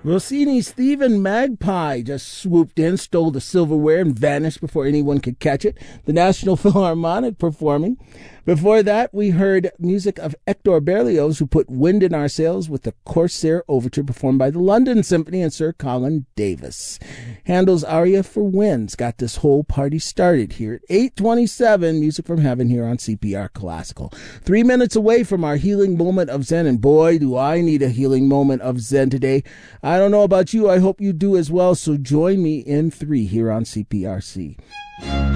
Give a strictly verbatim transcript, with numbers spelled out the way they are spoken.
Rossini's Stephen Magpie just swooped in, stole the silverware, and vanished before anyone could catch it. The National Philharmonic performing. Before that, we heard music of Hector Berlioz, who put wind in our sails with the Corsair Overture performed by the London Symphony and Sir Colin Davis. Handel's aria for winds got this whole party started here at eight twenty-seven. Music from Heaven here on C P R Classical. Three minutes away from our healing moment of Zen, and boy, do I need a healing moment of Zen today. I don't know about you. I hope you do as well. So join me in three here on C P R C.